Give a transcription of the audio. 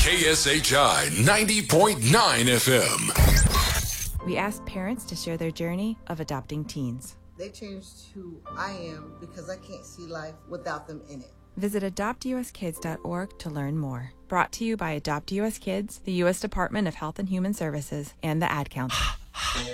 KSHI 90.9 FM. We asked parents to share their journey of adopting teens. They changed who I am because I can't see life without them in it. Visit adoptuskids.org to learn more. Brought to you by Adopt US Kids, the U.S. Department of Health and Human Services, and the Ad Council.